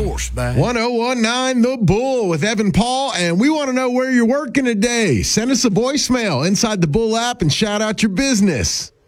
horseback. 1019 The Bull with Evan Paul, and we want to know where you're working today. Send us a voicemail inside the Bull app and shout out your business.